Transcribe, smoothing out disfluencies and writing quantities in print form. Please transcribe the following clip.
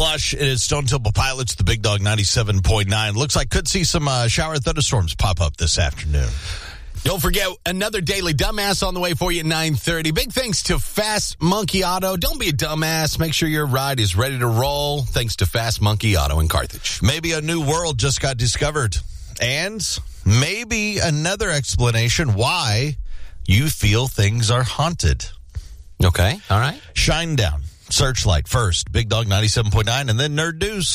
Lush. It is Stone Temple Pilots, the Big Dog 97.9. Looks like could see some shower and thunderstorms pop up this afternoon. Don't forget, another Daily Dumbass on the way for you at 9:30. Big thanks to Fast Monkey Auto. Don't be a dumbass. Make sure your ride is ready to roll. Thanks to Fast Monkey Auto in Carthage. Maybe a new world just got discovered. And maybe another explanation why you feel things are haunted. Okay, all right. Shine Down, Searchlight first, Big Dog 97.9, and then Nerd News.